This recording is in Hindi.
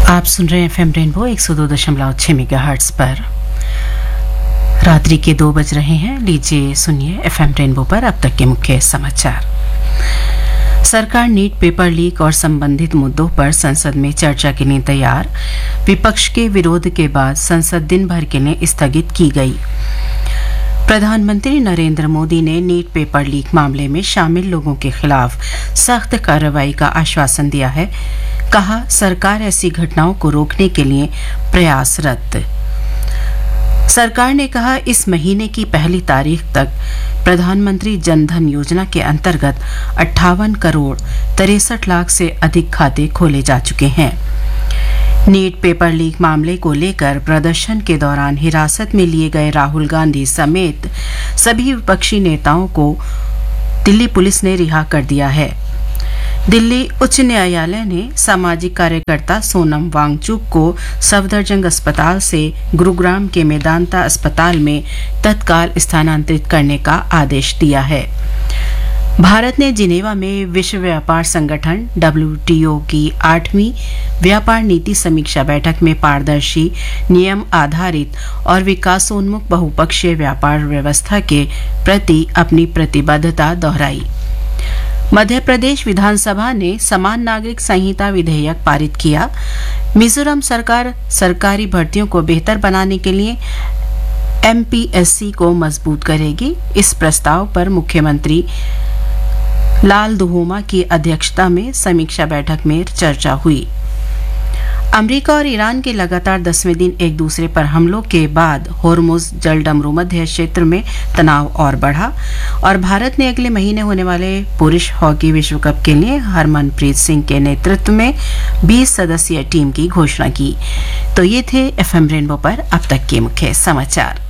आप सुन रहे हैं एफएम रेनबो 102.6 मेगाहर्ट्ज पर। रात्रि के 2 बज रहे हैं। लीजिए सुनिए एफएम रेनबो पर अब तक के मुख्य समाचार। सरकार नीट पेपर लीक और संबंधित मुद्दों पर संसद में चर्चा के लिए तैयार। विपक्ष के विरोध के बाद संसद दिन भर के लिए स्थगित की गई। प्रधानमंत्री नरेंद्र मोदी ने नीट पेपर लीक मामले में शामिल लोगों के खिलाफ सख्त कार्रवाई का आश्वासन दिया है। कहा, सरकार ऐसी घटनाओं को रोकने के लिए प्रयासरत। सरकार ने कहा, इस महीने की 1 तारीख तक प्रधानमंत्री जनधन योजना के अंतर्गत 58 करोड़ 63 लाख से अधिक खाते खोले जा चुके हैं। नीट पेपर लीक मामले को लेकर प्रदर्शन के दौरान हिरासत में लिए गए राहुल गांधी समेत सभी विपक्षी नेताओं को दिल्ली पुलिस ने रिहा कर दिया है। दिल्ली उच्च न्यायालय ने सामाजिक कार्यकर्ता सोनम वांगचुक को सफदरजंग अस्पताल से गुरुग्राम के मेदांता अस्पताल में तत्काल स्थानांतरित करने का आदेश दिया है। भारत ने जिनेवा में विश्व व्यापार संगठन WTO की 8वीं व्यापार नीति समीक्षा बैठक में पारदर्शी, नियम आधारित और विकासोन्मुख बहुपक्षीय व्यापार व्यवस्था के प्रति अपनी प्रतिबद्धता दोहराई। मध्य प्रदेश विधानसभा ने समान नागरिक संहिता विधेयक पारित किया। मिजोरम सरकार सरकारी भर्तियों को बेहतर बनाने के लिए MPSC को मजबूत करेगी। इस प्रस्ताव पर मुख्यमंत्री लाल दुहोमा की अध्यक्षता में समीक्षा बैठक में चर्चा हुई। अमेरिका और ईरान के लगातार 10वें दिन एक दूसरे पर हमलों के बाद होर्मुज जलडमरू मध्य क्षेत्र में तनाव और बढ़ा और भारत ने अगले महीने होने वाले पुरुष हॉकी विश्व कप के लिए हरमनप्रीत सिंह के नेतृत्व में 20 सदस्यीय टीम की घोषणा की। तो ये थे एफएम रेनबो पर अब तक के मुख्य समाचार।